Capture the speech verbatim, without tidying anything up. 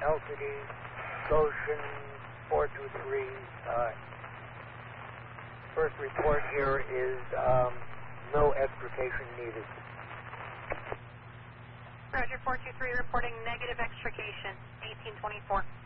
L T D, Goshen four two three. Uh, first report here is um, no extrication needed. Roger, four two three reporting negative extrication, eighteen twenty-four.